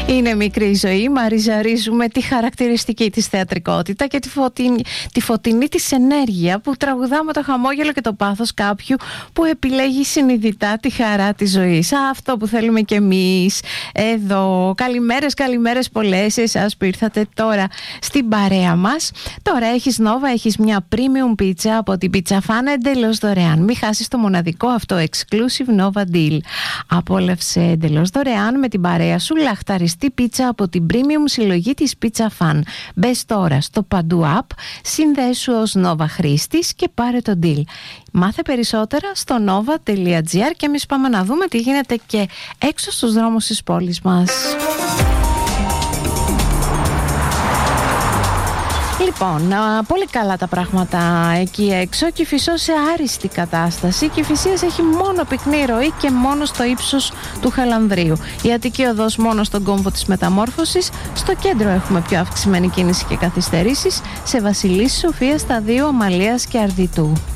Είναι μικρή η ζωή, μαριζαρίζουμε τη χαρακτηριστική της θεατρικότητα και τη φωτεινή της ενέργεια που τραγουδάμε το χαμόγελο και το πάθος κάποιου που επιλέγει συνειδητά τη χαρά της ζωής. Αυτό που θέλουμε κι εμείς εδώ. Καλημέρες πολλές εσάς που ήρθατε τώρα στην παρέα μας. Τώρα έχεις Νόβα, έχεις μια premium πίτσα από την Pizza Fan εντελώς δωρεάν. Μην χάσεις το μοναδικό αυτό exclusive Nova Deal. Απόλαυσε εντελώς δωρεάν με την παρέα σου λαχταριστή πίτσα από την premium συλλογή της Pizza Fan. Μπες τώρα στο Παντού App, συνδέσου ως Nova χρήστης και πάρε το deal. Μάθε περισσότερα στο nova.gr και εμείς πάμε να δούμε τι γίνεται και έξω στους δρόμους της πόλης μας. Λοιπόν, πολύ καλά τα πράγματα εκεί έξω. Κηφισός σε άριστη κατάσταση. Κηφισίας έχει μόνο πυκνή ροή και μόνο στο ύψος του Χαλανδρίου. Η Αττική Οδός μόνο στον κόμβο της Μεταμόρφωσης. Στο κέντρο έχουμε πιο αυξημένη κίνηση και καθυστερήσεις. Σε Βασιλής Σοφίας, στα 2 Αμαλίας και Αρδιτού.